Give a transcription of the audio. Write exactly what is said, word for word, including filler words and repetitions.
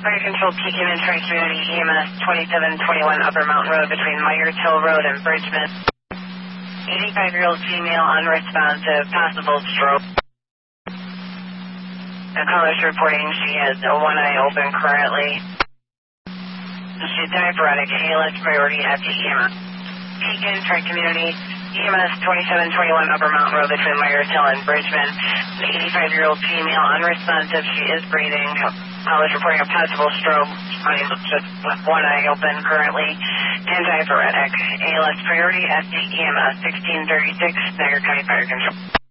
Fire control Pekin and Tri-Community E M S twenty-seven twenty-one Upper Mountain Road between Myers Hill Road and Bridgman. eighty-five-year-old female unresponsive, possible stroke. The caller's reporting she has one eye open currently. She's diaphoretic, A L S priority at the E M S. Pekin, Tri-Community, E M S twenty-seven twenty-one Upper Mountain Road between Myers Hill and Bridgman. The eighty-five-year-old female unresponsive, she is breathing. Caller's reporting a possible stroke. Just one eye open currently. And diaphoretic, A L S priority at the E M S sixteen thirty-six, Niagara County Fire Control.